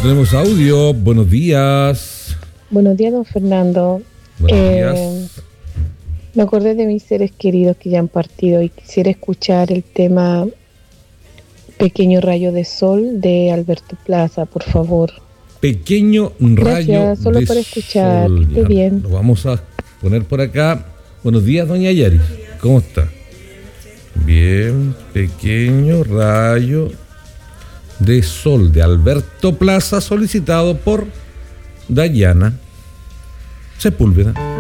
tenemos audio. Buenos días. Buenos días, don Fernando. Buenos días. Me acordé de mis seres queridos que ya han partido y quisiera escuchar el tema Pequeño Rayo de Sol de Alberto Plaza, por favor. Pequeño rayo Gracias, solo de para escuchar. sol. Que esté bien. Lo vamos a poner por acá. Buenos días, doña Yaris. ¿Cómo está? Bien, Pequeño Rayo de Sol de Alberto Plaza, solicitado por Dayana Sepúlveda.